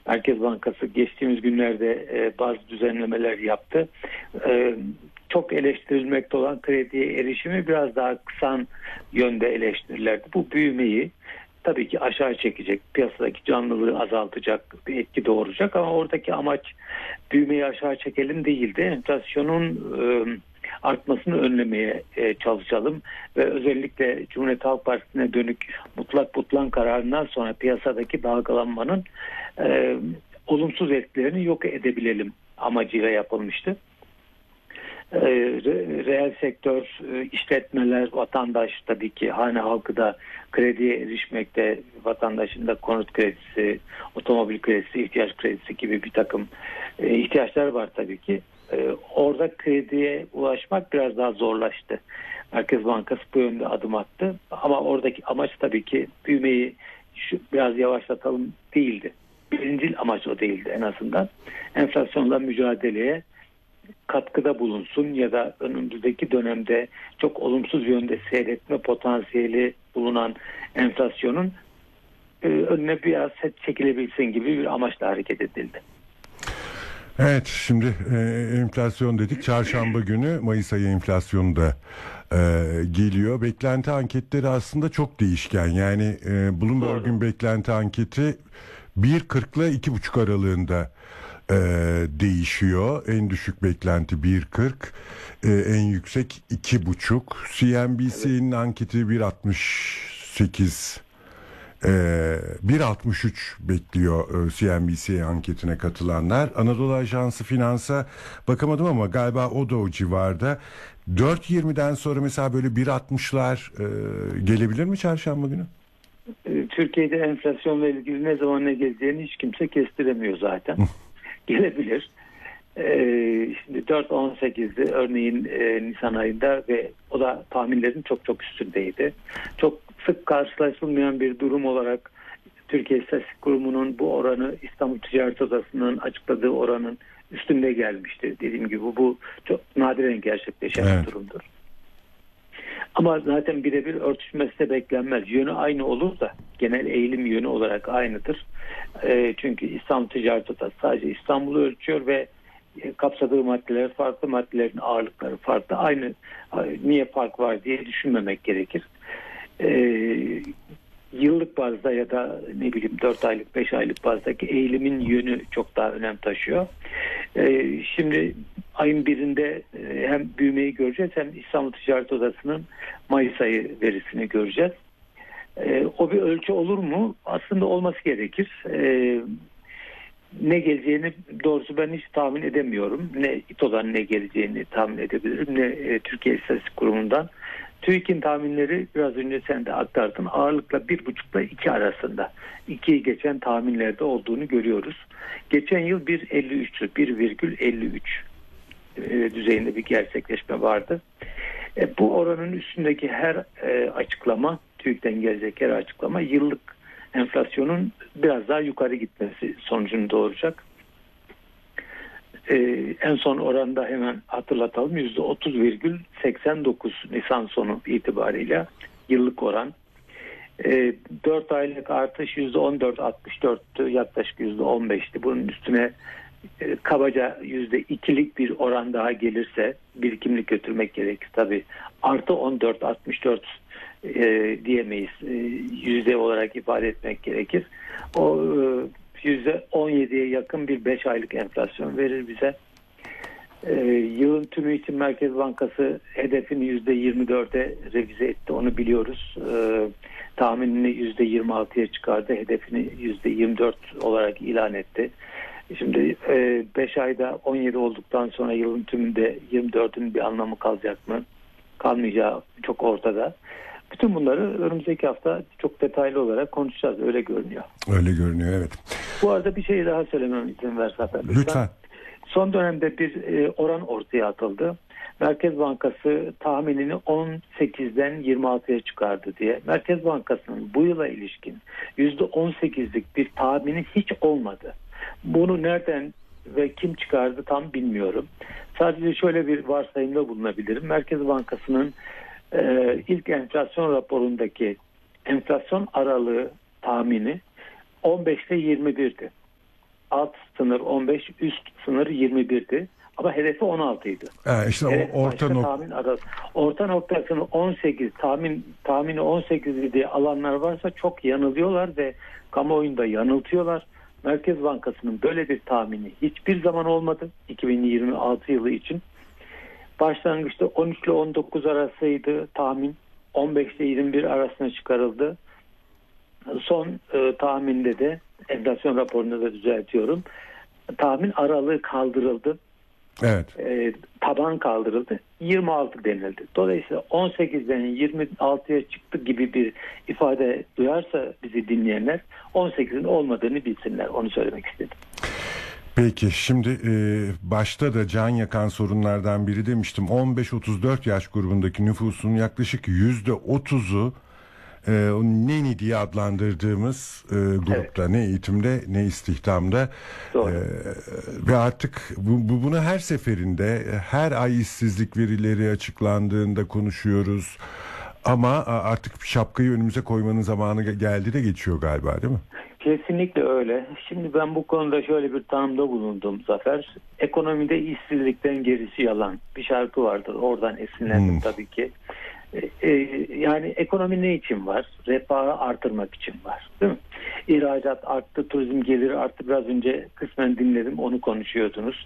Merkez Bankası geçtiğimiz günlerde bazı düzenlemeler yaptı. Çok eleştirilmekte olan krediye erişimi biraz daha kısan yönde eleştirilerdi. Bu büyümeyi tabii ki aşağı çekecek, piyasadaki canlılığı azaltacak bir etki doğuracak ama oradaki amaç büyümeyi aşağı çekelim değildi. Enflasyonun artmasını önlemeye çalışalım ve özellikle Cumhuriyet Halk Partisi'ne dönük mutlak butlan kararından sonra piyasadaki dalgalanmanın olumsuz etkilerini yok edebilelim amacıyla yapılmıştı. Reel sektör, işletmeler, vatandaş tabii ki hane halkı da krediye erişmekte, vatandaşın da konut kredisi, otomobil kredisi, ihtiyaç kredisi gibi bir takım ihtiyaçlar var tabii ki. Orada krediye ulaşmak biraz daha zorlaştı. Merkez Bankası bu yönde adım attı ama oradaki amaç tabii ki büyümeyi biraz yavaşlatalım değildi. Birincil amaç o değildi en azından. Enflasyonla mücadeleye katkıda bulunsun ya da önümüzdeki dönemde çok olumsuz yönde seyretme potansiyeli bulunan enflasyonun önüne biraz çekilebilsin gibi bir amaçla hareket edildi. Evet, şimdi enflasyon dedik. Çarşamba günü Mayıs ayı enflasyonu da geliyor. Beklenti anketleri aslında çok değişken. Yani Bloomberg'un beklenti anketi 1.40 ile 2.5 aralığında değişiyor. En düşük beklenti 1.40, en yüksek 2.5. CNBC'nin anketi 1.68, 1.63 bekliyor CNBC anketine katılanlar. Anadolu Ajansı Finans'a bakamadım ama galiba o da o civarda. 4.20'den sonra mesela böyle 1.60'lar gelebilir mi çarşamba günü? Türkiye'de enflasyonla ilgili ne zaman ne geleceğini hiç kimse kestiremiyor zaten. Gelebilir. Şimdi 4.18'di örneğin Nisan ayında ve o da tahminlerin çok çok üstündeydi. Çok sık karşılaşılmayan bir durum olarak Türkiye İstatistik Kurumu'nun bu oranı İstanbul Ticaret Odası'nın açıkladığı oranın üstünde gelmişti. Dediğim gibi bu çok nadiren gerçekleşen bir durumdur. Ama zaten birebir örtüşmesi de beklenmez. Yönü aynı olur da genel eğilim yönü olarak aynıdır. Çünkü İstanbul Ticaret Odası sadece İstanbul'u ölçüyor ve kapsadığı maddeler farklı, maddelerin ağırlıkları farklı. Aynı niye fark var diye düşünmemek gerekir. Yıllık bazda ya da 4 aylık 5 aylık bazdaki eğilimin yönü çok daha önem taşıyor. Şimdi ayın birinde hem büyümeyi göreceğiz hem İstanbul Ticaret Odası'nın Mayıs ayı verisini göreceğiz. O bir ölçü olur mu? Aslında olması gerekir. Ne geleceğini doğrusu ben hiç tahmin edemiyorum. Ne İTO'dan ne geleceğini tahmin edebilirim ne Türkiye İstatistik Kurumu'ndan. TÜİK'in tahminleri biraz önce sen de aktardın. Ağırlıkla 1,5 ile 2 arasında. 2'yi geçen tahminlerde olduğunu görüyoruz. Geçen yıl 1,53'tü. 1,53 düzeyinde bir gerçekleşme vardı. Bu oranın üstündeki her açıklama, TÜİK'ten gelecek her açıklama yıllık enflasyonun biraz daha yukarı gitmesi sonucunu doğuracak. En son oranda hemen hatırlatalım, %30,89 Nisan sonu itibariyle yıllık oran. 4 aylık artış %14,64'tü, yaklaşık %15'ti. Bunun üstüne kabaca %2'lik bir oran daha gelirse birikimlik götürmek gerekir tabii. Artı 14,64 diyemeyiz. Yüzde olarak ifade etmek gerekir. O %17'ye yakın bir 5 aylık enflasyon verir bize. Yılın tümü için Merkez Bankası hedefini %24'e revize etti. Onu biliyoruz. Tahminini %26'ya çıkardı. Hedefini %24 olarak ilan etti. Şimdi 5 ayda 17 olduktan sonra yılın tümünde 24'ün bir anlamı kalacak mı? Kalmayacağı çok ortada. Bütün bunları önümüzdeki hafta çok detaylı olarak konuşacağız. Öyle görünüyor. Öyle görünüyor, evet. Bu arada bir şey daha söylemem izin ver Zafer. Lütfen. Son dönemde bir oran ortaya atıldı. Merkez Bankası tahminini 18'den 26'ya çıkardı diye. Merkez Bankası'nın bu yıla ilişkin %18'lik bir tahmini hiç olmadı. Bunu nereden ve kim çıkardı tam bilmiyorum. Sadece şöyle bir varsayımda bulunabilirim. Merkez Bankası'nın ilk enflasyon raporundaki enflasyon aralığı tahmini 15 ile 21'di. alt sınır 15, üst sınır 21'di. Ama hedefi 16 idi. İşte Evet, orta orta noktasını 18 tahmini 18 diye alanlar varsa çok yanılıyorlar ve kamuoyunda yanıltıyorlar. Merkez Bankası'nın böyle bir tahmini hiçbir zaman olmadı 2026 yılı için. Başlangıçta 13 ile 19 arasıydı tahmin. 15 ile 21 arasına çıkarıldı. Son tahminde de enflasyon raporunda da düzeltiyorum. Tahmin aralığı kaldırıldı. Evet. Taban kaldırıldı. 26 denildi. Dolayısıyla 18'den 26'ya çıktı gibi bir ifade duyarsa bizi dinleyenler 18'in olmadığını bilsinler. Onu söylemek istedim. Peki şimdi başta da can yakan sorunlardan biri demiştim. 15-34 yaş grubundaki nüfusun yaklaşık %30'u neni diye adlandırdığımız grupta, evet. Ne eğitimde ne istihdamda. Ve artık bunu her seferinde, her ay işsizlik verileri açıklandığında konuşuyoruz. Ama artık şapkayı önümüze koymanın zamanı geldi de geçiyor galiba, değil mi? Kesinlikle öyle. Şimdi ben bu konuda şöyle bir tanımda bulundum Zafer. Ekonomide işsizlikten gerisi yalan bir şarkı vardır. Oradan esinlendim tabii ki. Yani ekonomi ne için var? Refahı artırmak için var. Değil mi? İhracat arttı, turizm geliri arttı. Biraz önce kısmen dinledim, onu konuşuyordunuz.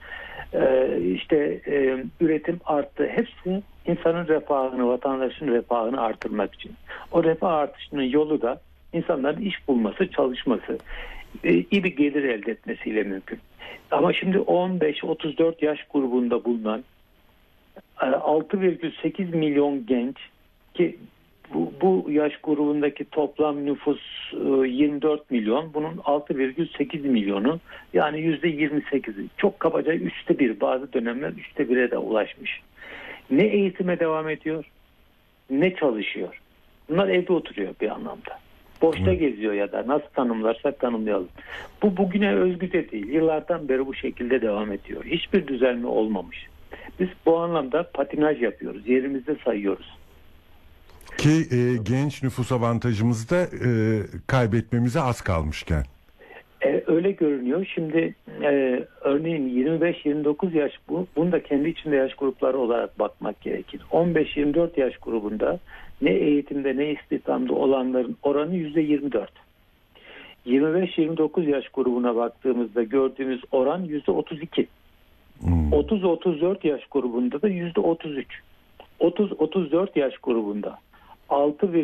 Üretim arttı. Hepsi insanın refahını, vatandaşın refahını artırmak için. O refah artışının yolu da insanların iş bulması, çalışması, iyi bir gelir elde etmesiyle mümkün. Ama şimdi 15-34 yaş grubunda bulunan 6,8 milyon genç ki bu yaş grubundaki toplam nüfus 24 milyon. Bunun 6,8 milyonu yani %28'i. Çok kabaca 1/3, bazı dönemler 1/3'e de ulaşmış. Ne eğitime devam ediyor ne çalışıyor. Bunlar evde oturuyor bir anlamda. Boşta geziyor ya da nasıl tanımlarsak tanımlayalım. Bu bugüne özgü de değil. Yıllardan beri bu şekilde devam ediyor. Hiçbir düzelme olmamış. Biz bu anlamda patinaj yapıyoruz. Yerimizde sayıyoruz. Ki genç nüfus avantajımızı da kaybetmemize az kalmışken. Öyle görünüyor. Şimdi örneğin 25-29 yaş bunu da kendi içinde yaş grupları olarak bakmak gerekir. 15-24 yaş grubunda ne eğitimde ne istihdamda olanların oranı %24. 25-29 yaş grubuna baktığımızda gördüğümüz oran %32. 30-34 yaş grubunda da %33. 30-34 yaş grubunda 6